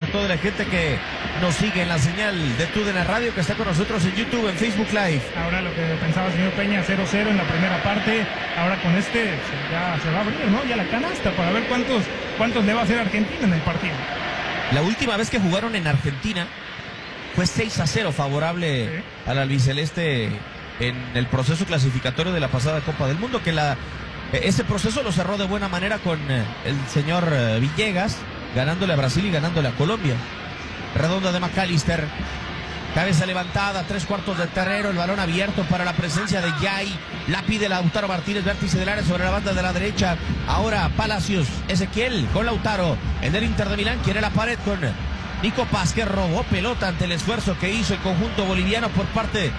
toda la gente que nos sigue en la señal de TUDN Radio, que está con nosotros en YouTube, en Facebook Live. Ahora lo que pensaba, señor Peña, 0-0 en la primera parte. Ahora con ya se va a abrir, ¿no? Ya la canasta para ver cuántos le va a hacer Argentina en el partido. La última vez que jugaron en Argentina fue 6-0 favorable al albiceleste en el proceso clasificatorio de la pasada Copa del Mundo, que ese proceso lo cerró de buena manera con el señor Villegas, ganándole a Brasil y ganándole a Colombia. Redonda de McAllister, cabeza levantada, 3/4 de terreno, el balón abierto para la presencia de Yay, la pide Lautaro Martínez, vértice del área sobre la banda de la derecha. Ahora Palacios, Ezequiel con Lautaro, el del Inter de Milán quiere la pared con Nico Paz, que robó pelota ante el esfuerzo que hizo el conjunto boliviano por parte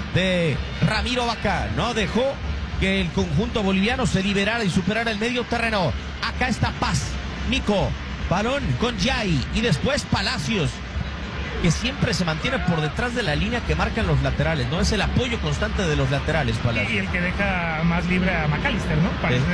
de Ramiro Vaca. No dejó que el conjunto boliviano se liberara y superara el medio terreno. Acá está Paz, Nico, balón con Yay y después Palacios, que siempre se mantiene por detrás de la línea que marcan los laterales, ¿no? Es el apoyo constante de los laterales, Palacios. Y el que deja más libre a McAllister, ¿no? Parece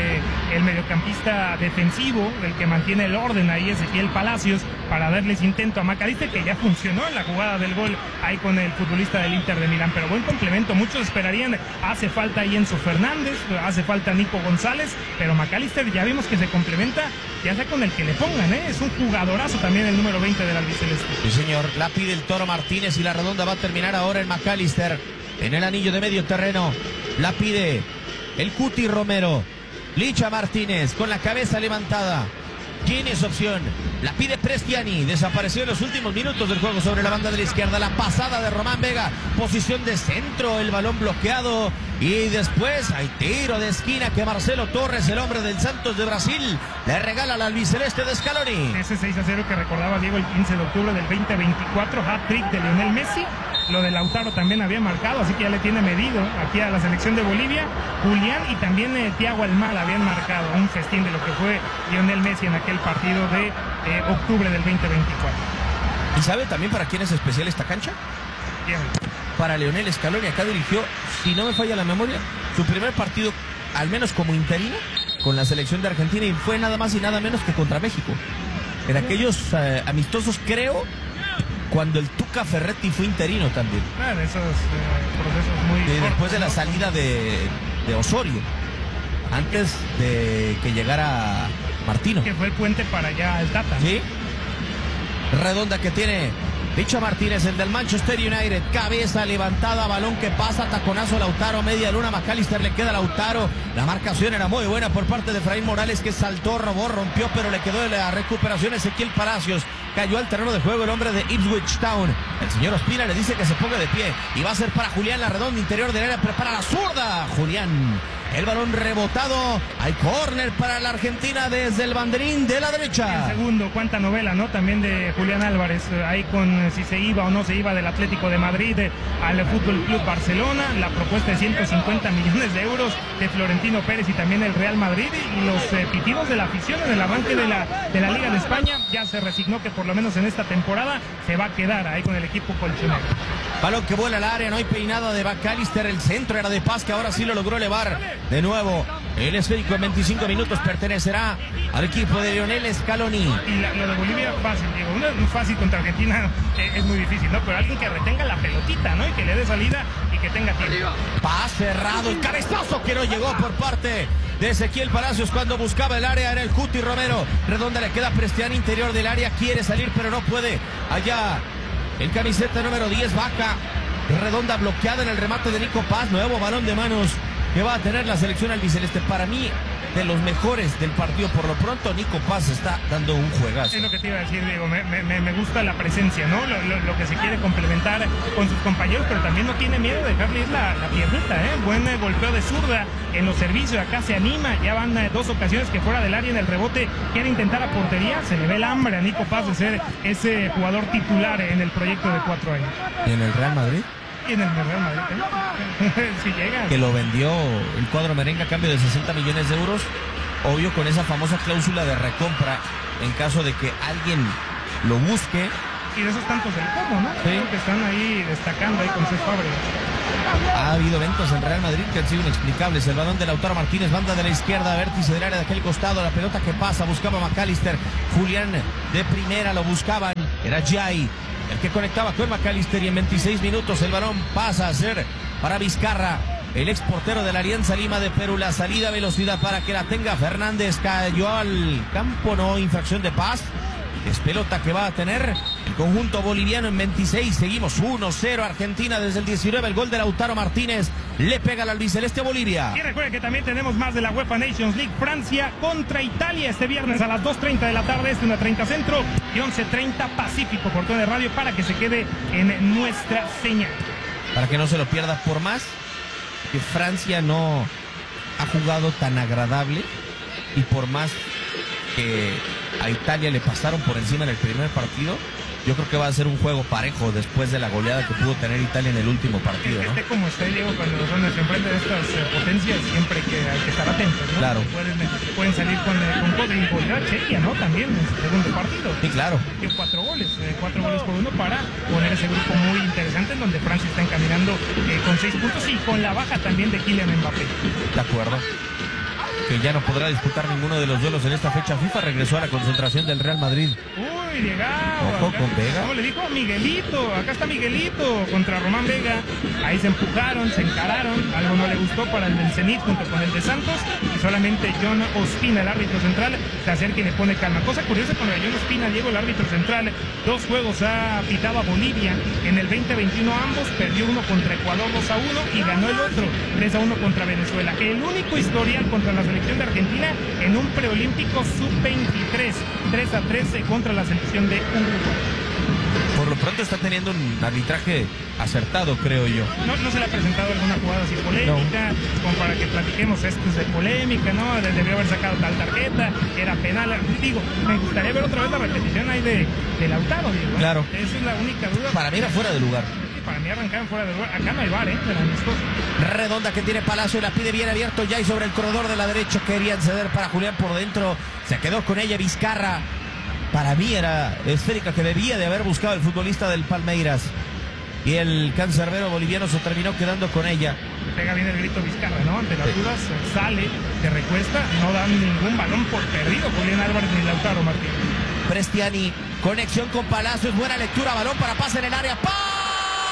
el mediocampista defensivo, el que mantiene el orden ahí, Ezequiel Palacios, para darles intento a McAllister, que ya funcionó en la jugada del gol ahí con el futbolista del Inter de Milán. Pero buen complemento, muchos esperarían, hace falta ahí Enzo Fernández, hace falta Nico González, pero McAllister ya vimos que se complementa, ya sea con el que le pongan, ¿eh? Es un jugadorazo también el número 20 del albiceleste. Sí, señor. La pide el Toro Martínez y la redonda va a terminar ahora en McAllister, en el anillo de medio terreno. La pide el Cuti Romero. Licha Martínez con la cabeza levantada. Tienes opción. La pide Prestiani. Desapareció en los últimos minutos del juego sobre la banda de la izquierda. La pasada de Román Vega. Posición de centro. El balón bloqueado. Y después hay tiro de esquina que Marcelo Torres, el hombre del Santos de Brasil, le regala al albiceleste de Scaloni. Ese 6-0 que recordaba Diego el 15 de octubre del 2024. Hat-trick de Lionel Messi. Lo de Lautaro también había marcado, así que ya le tiene medido aquí a la selección de Bolivia. Julián y también Thiago Almada habían marcado un festín de lo que fue Lionel Messi en aquel partido de octubre del 2024. ¿Y sabe también para quién es especial esta cancha? Bien. Para Lionel Scaloni. Acá dirigió, si no me falla la memoria, su primer partido, al menos como interino, con la selección de Argentina, y fue nada más y nada menos que contra México. En aquellos amistosos, creo, cuando el Tuca Ferretti fue interino también. Esos procesos muy cortos, después de la ¿no? salida de Osorio, antes de que llegara Martino. Que fue el puente para allá el Tata. Sí. Redonda que tiene Licha Martínez, el del Manchester United. Cabeza levantada, balón que pasa, taconazo Lautaro, media luna, McAllister, le queda Lautaro. La marcación era muy buena por parte de Efraín Morales, que saltó, robó, rompió, pero le quedó la recuperación Ezequiel Palacios. Cayó al terreno de juego el hombre de Ipswich Town. El señor Ospina le dice que se ponga de pie y va a ser para Julián. La redonda interior del área, prepara la zurda. Julián, el balón rebotado. Hay córner para la Argentina desde el banderín de la derecha. El segundo, cuánta novela, ¿no? También de Julián Álvarez, ahí con si se iba o no se iba del Atlético de Madrid al Fútbol Club Barcelona. La propuesta de 150 millones de euros de Florentino Pérez y también el Real Madrid, y los pitidos de la afición en el arranque de la Liga de España. Ya se resignó que por lo menos en esta temporada se va a quedar ahí con el equipo colchonero. Balón que vuela al área, no hay peinada de McAllister, el centro era de Paz, que ahora sí lo logró elevar de nuevo. El esférico en 25 minutos pertenecerá al equipo de Lionel Scaloni. Y lo de Bolivia fácil, Diego, no es fácil contra Argentina, es muy difícil, ¿no? Pero alguien que retenga la pelotita, ¿no? Y que le dé salida y que tenga tiempo. Paz cerrado, el cabezazo que no llegó por parte de Ezequiel Palacios cuando buscaba el área, era el Cuti Romero. Redonda le queda Prestiani, interior del área, quiere salir pero no puede. Allá el camiseta número 10, Vaca. Redonda bloqueada en el remate de Nico Paz. Nuevo balón de manos que va a tener la selección albiceleste. Para mí, de los mejores del partido por lo pronto, Nico Paz está dando un juegazo. Es lo que te iba a decir, Diego, me gusta la presencia, ¿no? Lo que se quiere complementar con sus compañeros, pero también no tiene miedo de dejarle ir la piernita, ¿eh? Buen golpeo de zurda en los servicios, acá se anima, ya van 2 ocasiones que fuera del área en el rebote quiere intentar a portería, se le ve el hambre a Nico Paz de ser ese jugador titular en el proyecto de 4 años. ¿Y en el Real Madrid? Y en el Real Madrid, si llega. Que lo vendió el cuadro merengue a cambio de 60 millones de euros, obvio con esa famosa cláusula de recompra en caso de que alguien lo busque. Y de esos tantos del Como, ¿no? Sí. Creo que están ahí destacando ahí con Cés Fábregas. Ha habido eventos en Real Madrid que han sido inexplicables. El balón de Lautaro Martínez, banda de la izquierda, vértice del área de aquel costado, la pelota que pasa, buscaba McAllister, Julián de primera, lo buscaban. Era Jai el que conectaba con McAllister, y en 26 minutos el balón pasa a ser para Vizcarra, el ex portero de la Alianza Lima de Perú. La salida a velocidad para que la tenga Fernández, cayó al campo, no, infracción de Paz. Es pelota que va a tener el conjunto boliviano en 26. Seguimos 1-0 Argentina desde el 19. El gol de Lautaro Martínez le pega al albiceleste Bolivia. Y recuerden que también tenemos más de la UEFA Nations League. Francia contra Italia este viernes a las 2:30 de la tarde, 1:30 centro y 11:30 Pacífico, por todo el radio, para que se quede en nuestra señal. Para que no se lo pierda, por más que Francia no ha jugado tan agradable y por más que a Italia le pasaron por encima en el primer partido, yo creo que va a ser un juego parejo después de la goleada que pudo tener Italia en el último partido, ¿no? Esté como esté, Diego, cuando se enfrentan estas potencias, siempre hay que estar atentos, ¿no? Claro. Pueden salir con cosas, y golear a Chequia, ¿no? También en su segundo partido. Sí, claro. Tiene 4 goles por 1 para poner ese grupo muy interesante, en donde Francia está encaminando con 6 puntos y con la baja también de Kylian Mbappé. De acuerdo. Que ya no podrá disputar ninguno de los duelos en esta fecha FIFA. Regresó a la concentración del Real Madrid. Uy, llegado. Ojo con Vega. ¿Cómo le dijo? Miguelito. Acá está Miguelito contra Román Vega. Ahí se empujaron, se encararon. Algo no le gustó para el del Zenit junto con el de Santos. Y solamente John Ospina, el árbitro central, se acerca y le pone calma. Cosa curiosa, cuando John Ospina, Diego, el árbitro central, 2 juegos ha pitado a Bolivia. En el 2021 ambos, perdió uno contra Ecuador 2-1 y ganó el otro 3-1 contra Venezuela. El único historial contra la selección de Argentina en un preolímpico sub-23, 3-3 contra la selección de Uruguay. Por lo pronto está teniendo un arbitraje acertado, creo yo. No se le ha presentado alguna jugada así polémica, como para que platiquemos esto es de polémica, ¿no? Debió haber sacado tal tarjeta, era penal. Digo, me gustaría ver otra vez la repetición ahí de Lautaro, Diego. Claro. Esa es la única duda. Para mí era fuera de lugar. Para mí arrancaron fuera de lugar. Acá no hay VAR, de la amistosa. Redonda que tiene Palacio y la pide bien abierto ya, y sobre el corredor de la derecha querían ceder para Julián por dentro. Se quedó con ella Vizcarra. Para mí era esférica, que debía de haber buscado el futbolista del Palmeiras. Y el cancerbero boliviano se terminó quedando con ella. Pega bien el grito Vizcarra, ¿no? Ante las dudas, sale, se recuesta, no dan ningún balón por perdido Julián Álvarez ni Lautaro Martínez. Prestiani, conexión con Palacios, buena lectura, balón para pase en el área. ¡Paz!